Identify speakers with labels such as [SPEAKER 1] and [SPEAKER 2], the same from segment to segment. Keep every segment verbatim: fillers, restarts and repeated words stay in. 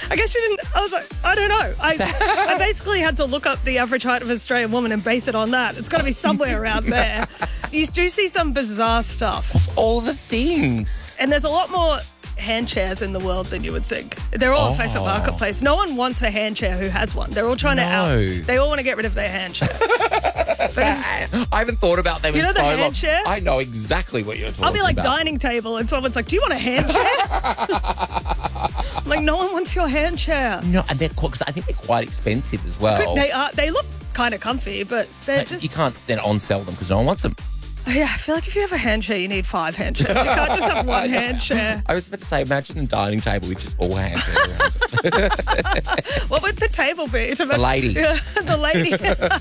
[SPEAKER 1] I guess you didn't. I was like, I don't know. I, I basically had to look up the average height of an Australian woman and base it on that. It's got to be somewhere around there. You do see some bizarre stuff.
[SPEAKER 2] Of all the things.
[SPEAKER 1] And there's a lot more hand chairs in the world than you would think. They're all
[SPEAKER 2] Oh.
[SPEAKER 1] on Facebook Marketplace. No one wants a hand chair who has one. They're all trying to
[SPEAKER 2] No.
[SPEAKER 1] out. They all want to get rid of their hand chair. But if-
[SPEAKER 2] I haven't thought about them
[SPEAKER 1] You
[SPEAKER 2] in
[SPEAKER 1] know the
[SPEAKER 2] so
[SPEAKER 1] hand
[SPEAKER 2] long.
[SPEAKER 1] chair?
[SPEAKER 2] I know exactly what you're talking about.
[SPEAKER 1] I'll be like dining table and someone's like, do you want a hand chair? I'm like, no one wants your hand chair.
[SPEAKER 2] No, and they're because I think they're quite expensive as well.
[SPEAKER 1] They are. They look kind of comfy, but they're
[SPEAKER 2] But
[SPEAKER 1] just.
[SPEAKER 2] you can't then on-sell them because no one wants them.
[SPEAKER 1] Yeah, I feel like if you have a hand chair, you need five hand chairs. You can't just have one hand chair.
[SPEAKER 2] I was about to say, imagine a dining table with just all hand chairs around it.
[SPEAKER 1] What would the table be? To
[SPEAKER 2] The lady.
[SPEAKER 1] Yeah, the lady.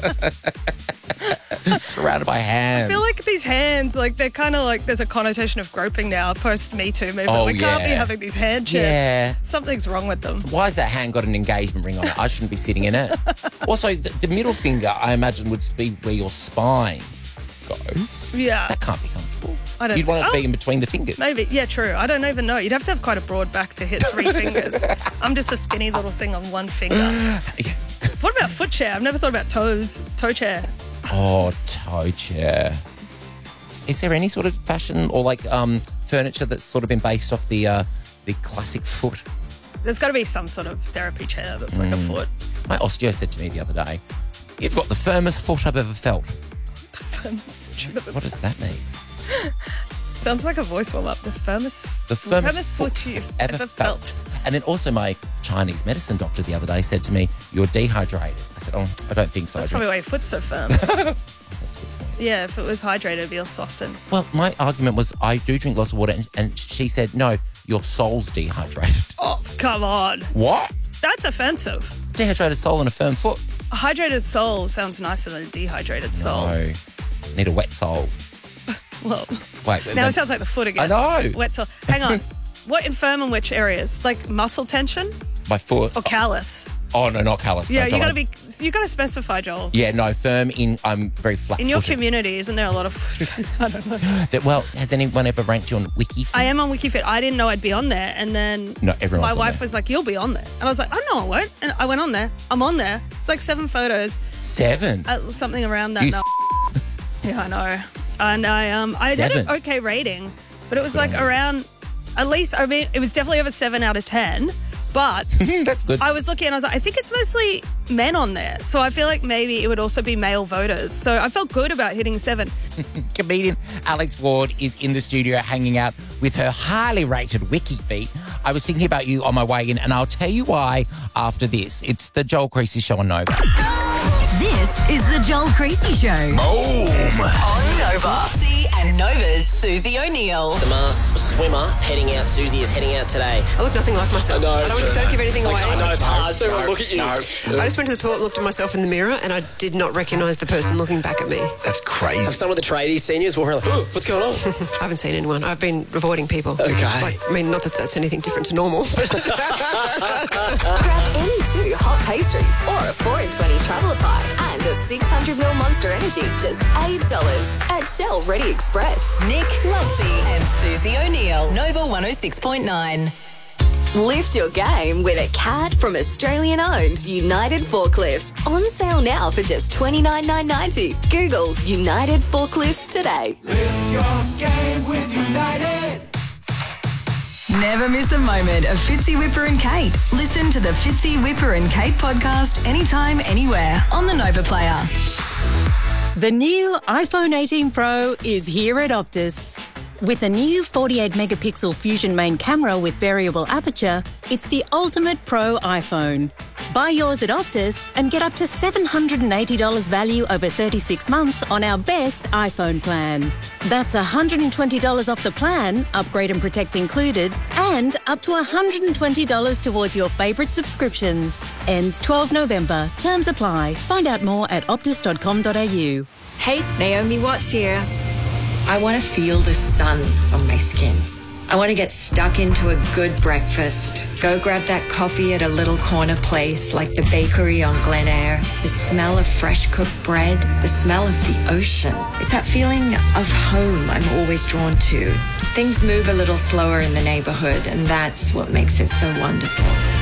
[SPEAKER 2] Surrounded by hands.
[SPEAKER 1] I feel like these hands, like they're kind of like there's a connotation of groping now post Me Too movement.
[SPEAKER 2] Oh,
[SPEAKER 1] we can't be
[SPEAKER 2] yeah.
[SPEAKER 1] having these hand chairs.
[SPEAKER 2] Yeah.
[SPEAKER 1] Something's wrong with them.
[SPEAKER 2] Why has that hand got an engagement ring on it? I shouldn't be sitting in it. Also, the, the middle finger, I imagine, would be where your spine goes.
[SPEAKER 1] Yeah.
[SPEAKER 2] That can't be comfortable.
[SPEAKER 1] I don't
[SPEAKER 2] You'd want it to
[SPEAKER 1] oh,
[SPEAKER 2] be in between the fingers.
[SPEAKER 1] Maybe. Yeah, true. I don't even know. You'd have to have quite a broad back to hit three fingers. I'm just a skinny little thing on one finger. What about foot chair? I've never thought about toes. Toe chair.
[SPEAKER 2] Oh, toe chair. Is there any sort of fashion or like um, furniture that's sort of been based off the uh, the classic foot?
[SPEAKER 1] There's got to be some sort of therapy chair that's like a foot.
[SPEAKER 2] My osteo said to me the other day, "You've got the firmest foot I've ever felt." What does that mean?
[SPEAKER 1] Sounds like a voice warm up. The firmest,
[SPEAKER 2] The firmest,
[SPEAKER 1] foot you've
[SPEAKER 2] ever,
[SPEAKER 1] ever
[SPEAKER 2] felt.
[SPEAKER 1] felt.
[SPEAKER 2] And then also my Chinese medicine doctor the other day said to me, "You're dehydrated." I said, "Oh, I don't think so."
[SPEAKER 1] That's
[SPEAKER 2] I
[SPEAKER 1] probably
[SPEAKER 2] drink-
[SPEAKER 1] why your foot's so firm.
[SPEAKER 2] That's a good point.
[SPEAKER 1] Yeah, if it was hydrated, it'd be all softened.
[SPEAKER 2] Well, my argument was I do drink lots of water, and, and she said, "No, your soul's dehydrated."
[SPEAKER 1] Oh, come on.
[SPEAKER 2] What?
[SPEAKER 1] That's offensive.
[SPEAKER 2] Dehydrated soul and a firm foot?
[SPEAKER 1] A hydrated soul sounds nicer than a dehydrated soul.
[SPEAKER 2] No. Need a wet soul.
[SPEAKER 1] Well,
[SPEAKER 2] Wait.
[SPEAKER 1] now
[SPEAKER 2] then-
[SPEAKER 1] it sounds like the foot again.
[SPEAKER 2] I know.
[SPEAKER 1] Wet soul. Hang on. What infirm in which areas? Like muscle tension
[SPEAKER 2] My foot.
[SPEAKER 1] or callus?
[SPEAKER 2] Oh, no, not callous.
[SPEAKER 1] Yeah,
[SPEAKER 2] No,
[SPEAKER 1] you
[SPEAKER 2] don't
[SPEAKER 1] gotta
[SPEAKER 2] worry.
[SPEAKER 1] be. You gotta specify, Joel.
[SPEAKER 2] Yeah, no, firm in, I'm very flat
[SPEAKER 1] In your community, isn't there a lot of? I don't know.
[SPEAKER 2] That, well, has anyone ever ranked you on WikiFit?
[SPEAKER 1] I am on WikiFit. I didn't know I'd be on there, and then
[SPEAKER 2] No, everyone's
[SPEAKER 1] my
[SPEAKER 2] on
[SPEAKER 1] wife
[SPEAKER 2] there.
[SPEAKER 1] was like, "You'll be on there," and I was like, "I know I won't." And I went on there. I'm on there. It's like seven photos,
[SPEAKER 2] Seven.
[SPEAKER 1] uh, something around that.
[SPEAKER 2] You
[SPEAKER 1] now. Yeah, I know. And I um I did
[SPEAKER 2] Seven.
[SPEAKER 1] an okay rating, but it was like around at least. I mean, it was definitely over seven out of ten. But
[SPEAKER 2] That's good.
[SPEAKER 1] I was looking and I was like, I think it's mostly men on there. So I feel like maybe it would also be male voters. So I felt good about hitting seven.
[SPEAKER 2] Comedian Alex Ward is in the studio hanging out with her highly rated WikiFeet. I was thinking about you on my way in, and I'll tell you why after this. It's the Joel Creasy Show on Nova.
[SPEAKER 3] This is the Joel Creasy Show.
[SPEAKER 4] Boom!
[SPEAKER 3] On Nova. Foxy and Nova's Susie O'Neill.
[SPEAKER 5] The masked swimmer heading out. Susie is heading out today.
[SPEAKER 6] I look nothing like myself.
[SPEAKER 5] I know.
[SPEAKER 6] I don't, don't give anything away.
[SPEAKER 5] I know it's hard. So everyone look at you.
[SPEAKER 4] No,
[SPEAKER 6] I just went to the toilet, looked at myself in the mirror, and I did not recognise the person looking back at me.
[SPEAKER 4] that's
[SPEAKER 5] Have
[SPEAKER 4] crazy.
[SPEAKER 5] some of the tradies seniors walking around like, oh, what's going on?
[SPEAKER 6] I haven't seen anyone. I've been avoiding people.
[SPEAKER 5] Okay.
[SPEAKER 6] Like, I mean, not that that's anything different to normal.
[SPEAKER 3] Grab any two hot pastries or a four in twenty traveller pack and a six hundred milliliter Monster Energy, just eight dollars at Shell Ready Express. Nick, Lutzi and Susie O'Neill. Nova one oh six point nine. Lift your game with a card from Australian-owned United Forklifts. On sale now for just twenty-nine thousand nine hundred ninety. Google United Forklifts today.
[SPEAKER 7] Lift your game with United.
[SPEAKER 3] Never miss a moment of Fitzy, Whipper and Kate. Listen to the Fitzy, Whipper and Kate podcast anytime, anywhere on the Nova Player.
[SPEAKER 8] The new iPhone eighteen Pro is here at Optus. With a new forty-eight megapixel Fusion main camera with variable aperture, it's the ultimate pro iPhone. Buy yours at Optus and get up to seven hundred eighty dollars value over thirty-six months on our best iPhone plan. That's one hundred twenty dollars off the plan, upgrade and protect included, and up to one hundred twenty dollars towards your favourite subscriptions. Ends twelfth November. Terms apply. Find out more at optus dot com dot a u.
[SPEAKER 9] Hey, Naomi Watts here. I want to feel the sun on my skin. I want to get stuck into a good breakfast. Go grab that coffee at a little corner place like the bakery on Glen Eyre. The smell of fresh cooked bread. The smell of the ocean. It's that feeling of home I'm always drawn to. Things move a little slower in the neighborhood, and that's what makes it so wonderful.